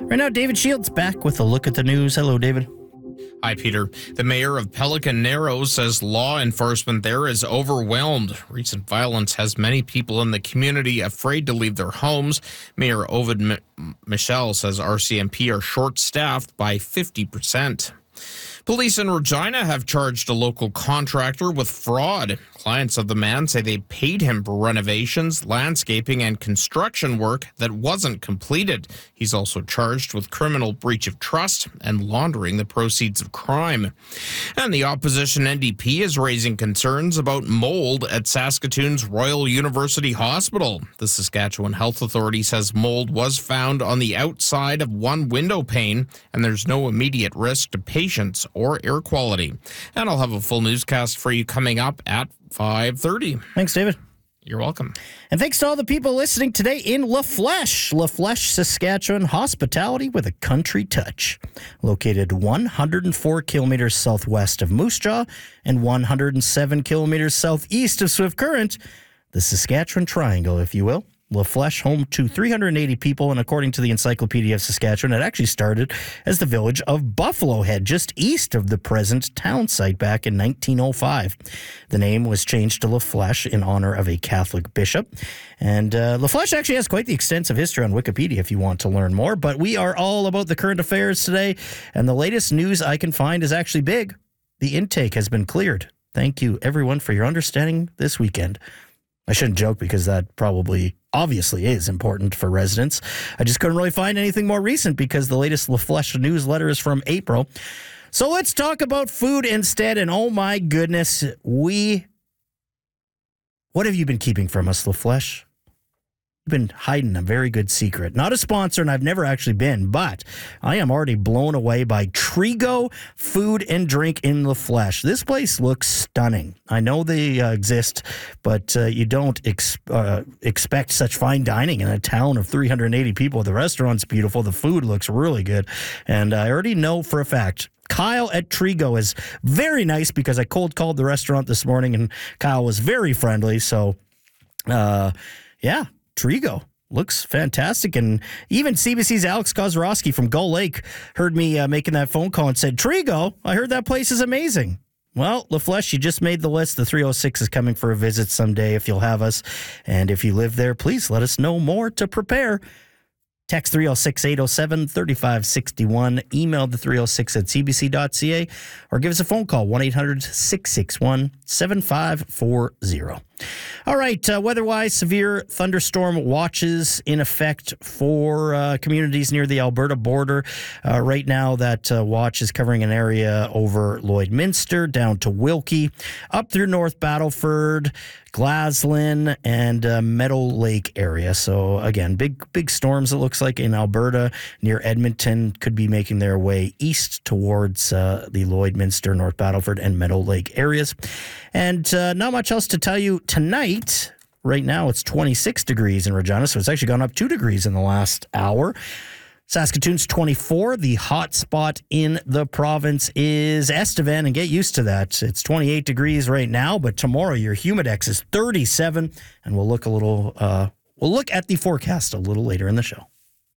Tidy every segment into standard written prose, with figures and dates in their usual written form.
Right now, David Shields back with a look at the news. Hello, David. Hi, Peter. The mayor of Pelican Narrows says law enforcement there is overwhelmed. Recent violence has many people in the community afraid to leave their homes. Mayor Ovid Michelle says RCMP are short-staffed by 50%. Police in Regina have charged a local contractor with fraud. Clients of the man say they paid him for renovations, landscaping, and construction work that wasn't completed. He's also charged with criminal breach of trust and laundering the proceeds of crime. And the opposition NDP is raising concerns about mold at Saskatoon's Royal University Hospital. The Saskatchewan Health Authority says mold was found on the outside of one window pane, and there's no immediate risk to patients or air quality. And I'll have a full newscast for you coming up at 5:30. Thanks, David. You're welcome. And thanks to all the people listening today in La Flèche. La Flèche, Saskatchewan, hospitality with a country touch. Located 104 kilometers southwest of Moose Jaw and 107 kilometers southeast of Swift Current, the Saskatchewan Triangle, if you will. La Flèche, home to 380 people, and according to the Encyclopedia of Saskatchewan, it actually started as the village of Buffalo Head, just east of the present town site back in 1905. The name was changed to La Flèche in honor of a Catholic bishop. And La Flèche actually has quite the extensive history on Wikipedia if you want to learn more, but we are all about the current affairs today, and the latest news I can find is actually big. The intake has been cleared. Thank you, everyone, for your understanding this weekend. I shouldn't joke because that probably obviously is important for residents. I just couldn't really find anything more recent because the latest La Flèche newsletter is from April. So let's talk about food instead. And oh my goodness, what have you been keeping from us, La Flèche? Been hiding a very good secret. Not a sponsor, and I've never actually been, but I am already blown away by Trigo Food and Drink in La Flèche. This place looks stunning. I know they exist, but you don't expect such fine dining in a town of 380 people. The restaurant's beautiful. The food looks really good, and I already know for a fact Kyle at Trigo is very nice because I cold called the restaurant this morning, and Kyle was very friendly. So, yeah. Trigo looks fantastic. And even CBC's Alex Kozorowski from Gull Lake heard me making that phone call and said, Trigo, I heard that place is amazing. Well, La Flèche, you just made the list. The 306 is coming for a visit someday if you'll have us. And if you live there, please let us know more to prepare. Text 306-807-3561. Email the 306 at cbc.ca or give us a phone call, 1-800-661-7540. All right, weather-wise, severe thunderstorm watches in effect for communities near the Alberta border. Right now, that watch is covering an area over Lloydminster, down to Wilkie, up through North Battleford, Glaslyn, and Meadow Lake area. So, again, big storms, it looks like, in Alberta near Edmonton could be making their way east towards the Lloydminster, North Battleford, and Meadow Lake areas. And not much else to tell you tonight. Right now, it's 26 degrees in Regina, so it's actually gone up 2 degrees in the last hour. Saskatoon's 24. The hot spot in the province is Estevan, and get used to that. It's 28 degrees right now, but tomorrow your Humidex is 37, and we'll look at the forecast a little later in the show.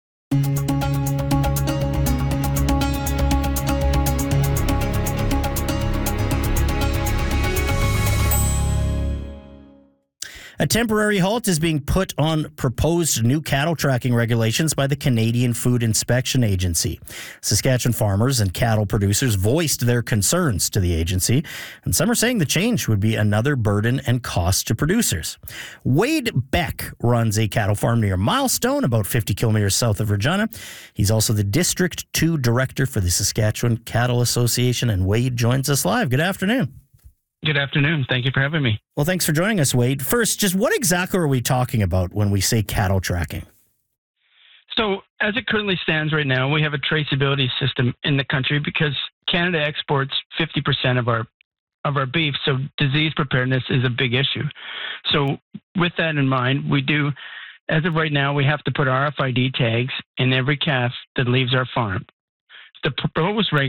A temporary halt is being put on proposed new cattle tracking regulations by the Canadian Food Inspection Agency. Saskatchewan farmers and cattle producers voiced their concerns to the agency, and some are saying the change would be another burden and cost to producers. Wade Beck runs a cattle farm near Milestone, about 50 kilometers south of Regina. He's also the District 2 Director for the Saskatchewan Cattle Association, and Wade joins us live. Good afternoon. Good afternoon. Thank you for having me. Well, thanks for joining us, Wade. First, just what exactly are we talking about when we say cattle tracking? So, as it currently stands right now, we have a traceability system in the country because Canada exports 50% of our beef, so disease preparedness is a big issue. So, with that in mind, as of right now, we have to put RFID tags in every calf that leaves our farm. The proposed